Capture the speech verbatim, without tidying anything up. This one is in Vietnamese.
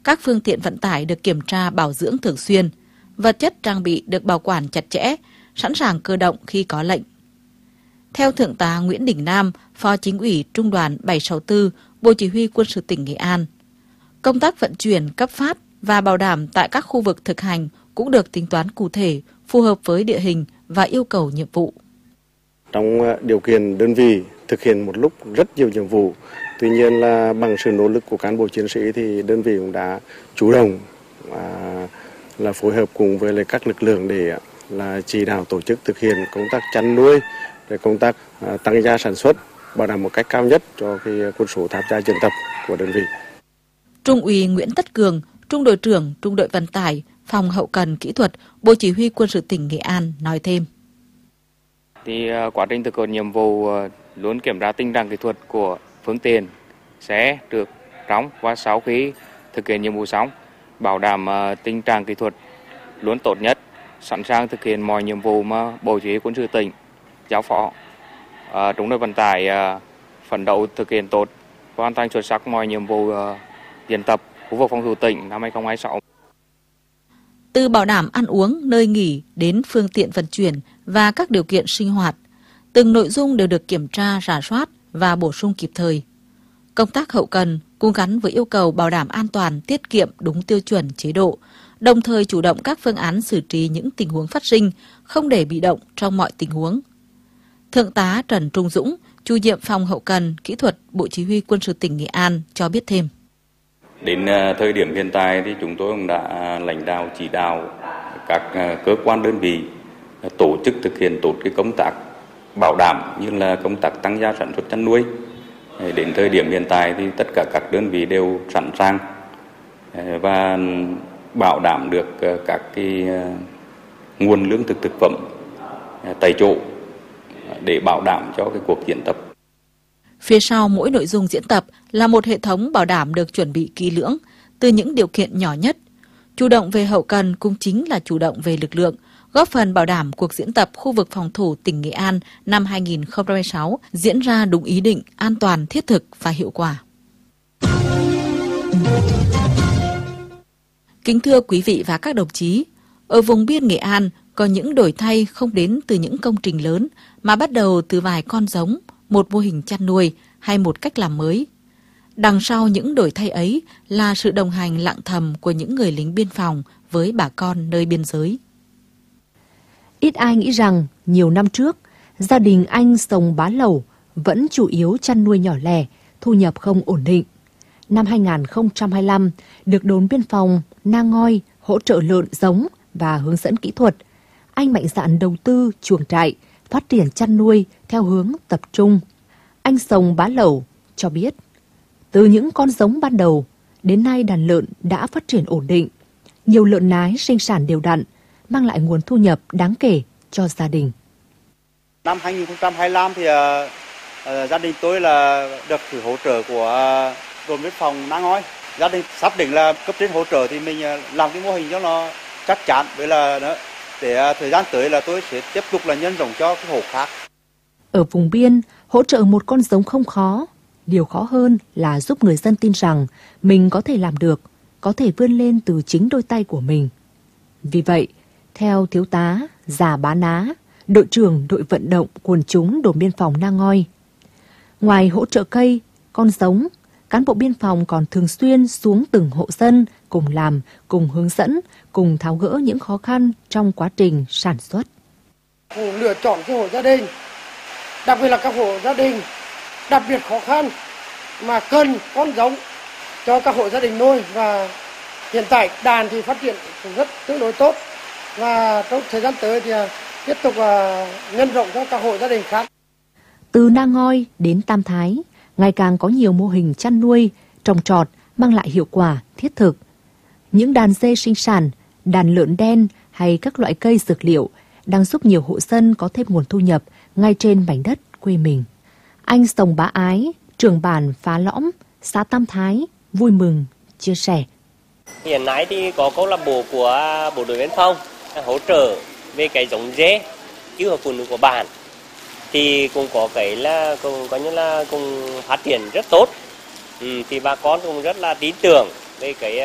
Các phương tiện vận tải được kiểm tra bảo dưỡng thường xuyên, vật chất trang bị được bảo quản chặt chẽ, sẵn sàng cơ động khi có lệnh. Theo Thượng tá Nguyễn Đình Nam, Phó Chính ủy Trung đoàn bảy sáu tư, Bộ Chỉ huy Quân sự tỉnh Nghệ An, công tác vận chuyển, cấp phát và bảo đảm tại các khu vực thực hành cũng được tính toán cụ thể, phù hợp với địa hình và yêu cầu nhiệm vụ. Trong điều kiện đơn vị thực hiện một lúc rất nhiều nhiệm vụ, tuy nhiên là bằng sự nỗ lực của cán bộ chiến sĩ thì đơn vị cũng đã chủ động à, là phối hợp cùng với các lực lượng để là chỉ đạo tổ chức thực hiện công tác chăn nuôi, để công tác à, tăng gia sản xuất, bảo đảm một cách cao nhất cho cái quân số tham gia diễn tập của đơn vị. Trung úy Nguyễn Tất Cường, Trung đội trưởng Trung đội vận tải, Phòng hậu cần kỹ thuật, Bộ Chỉ huy Quân sự tỉnh Nghệ An nói thêm. Thì quá trình thực hiện nhiệm vụ luôn kiểm tra tình trạng kỹ thuật của phương tiện, xe trước, trong và sau khi thực hiện nhiệm vụ xong, bảo đảm tình trạng kỹ thuật luôn tốt nhất, sẵn sàng thực hiện mọi nhiệm vụ mà Bộ Chỉ huy Quân sự tỉnh giao phó. À, Trung đội vận tải à, phấn đấu thực hiện tốt, hoàn thành xuất sắc mọi nhiệm vụ à, diễn tập khu vực phòng thủ tỉnh năm hai không hai sáu. Từ bảo đảm ăn uống, nơi nghỉ đến phương tiện vận chuyển và các điều kiện sinh hoạt, từng nội dung đều được kiểm tra, rà soát và bổ sung kịp thời. Công tác hậu cần cũng gắn với yêu cầu bảo đảm an toàn, tiết kiệm đúng tiêu chuẩn chế độ, đồng thời chủ động các phương án xử trí những tình huống phát sinh, không để bị động trong mọi tình huống. Thượng tá Trần Trung Dũng, chủ nhiệm Phòng hậu cần kỹ thuật Bộ Chỉ huy Quân sự tỉnh Nghệ An cho biết thêm. Đến thời điểm hiện tại thì chúng tôi cũng đã lãnh đạo chỉ đạo các cơ quan đơn vị tổ chức thực hiện tốt cái công tác bảo đảm như là công tác tăng gia sản xuất chăn nuôi. Đến thời điểm hiện tại thì tất cả các đơn vị đều sẵn sàng và bảo đảm được các cái nguồn lương thực thực phẩm tại chỗ để bảo đảm cho cái cuộc diễn tập. Phía sau mỗi nội dung diễn tập là một hệ thống bảo đảm được chuẩn bị kỹ lưỡng, từ những điều kiện nhỏ nhất. Chủ động về hậu cần cũng chính là chủ động về lực lượng, góp phần bảo đảm cuộc diễn tập khu vực phòng thủ tỉnh Nghệ An năm hai nghìn không trăm hai mươi sáu diễn ra đúng ý định, an toàn, thiết thực và hiệu quả. Kính thưa quý vị và các đồng chí, ở vùng biên Nghệ An có những đổi thay không đến từ những công trình lớn mà bắt đầu từ vài con giống, một mô hình chăn nuôi hay một cách làm mới. Đằng sau những đổi thay ấy là sự đồng hành lặng thầm của những người lính biên phòng với bà con nơi biên giới. Ít ai nghĩ rằng nhiều năm trước, gia đình anh Sông Bá Lẩu vẫn chủ yếu chăn nuôi nhỏ lẻ, thu nhập không ổn định. Năm hai nghìn không trăm hai mươi lăm, được đồn biên phòng Na Ngoi hỗ trợ lợn giống và hướng dẫn kỹ thuật, anh mạnh dạn đầu tư chuồng trại, phát triển chăn nuôi theo hướng tập trung. Anh Sông Bá Lẩu cho biết, từ những con giống ban đầu, đến nay đàn lợn đã phát triển ổn định. Nhiều lợn nái sinh sản đều đặn, mang lại nguồn thu nhập đáng kể cho gia đình. Năm hai nghìn không trăm hai mươi lăm thì uh, uh, gia đình tôi là được sự hỗ trợ của uh, đồn biên phòng Na Ngoi. Gia đình xác định là cấp trên hỗ trợ thì mình uh, làm cái mô hình cho nó chắc chắn, với là đó, để uh, thời gian tới là tôi sẽ tiếp tục là nhân rộng cho cái hộ khác. Ở vùng biên, hỗ trợ một con giống không khó. Điều khó hơn là giúp người dân tin rằng mình có thể làm được, có thể vươn lên từ chính đôi tay của mình. Vì vậy, theo Thiếu tá Già Bá Ná, đội trưởng đội vận động quần chúng đồn biên phòng Na Ngoi, ngoài hỗ trợ cây, con giống, cán bộ biên phòng còn thường xuyên xuống từng hộ dân cùng làm, cùng hướng dẫn, cùng tháo gỡ những khó khăn trong quá trình sản xuất. Lựa chọn cái hộ gia đình, đặc biệt là các hộ gia đình đặc biệt khó khăn mà cần con giống cho các hộ gia đình nuôi, và hiện tại đàn thì phát triển rất tương đối tốt, và trong thời gian tới thì tiếp tục nhân rộng cho các hộ gia đình khác. Từ Na Ngoi đến Tam Thái, ngày càng có nhiều mô hình chăn nuôi, trồng trọt mang lại hiệu quả thiết thực. Những đàn dê sinh sản, đàn lợn đen hay các loại cây dược liệu đang giúp nhiều hộ dân có thêm nguồn thu nhập ngay trên mảnh đất quê mình. Anh Sông Bá Ái, trưởng bản Phá Lõm, xã Tam Thái, vui mừng chia sẻ. Hiện nay thì có câu lạc bộ của bộ đội biên phòng hỗ trợ về cái giống dê, chứ hợp phụ nữ của bản thì cũng có cái là cũng có như là cũng phát triển rất tốt. Ừ, thì bà con cũng rất là tin tưởng về cái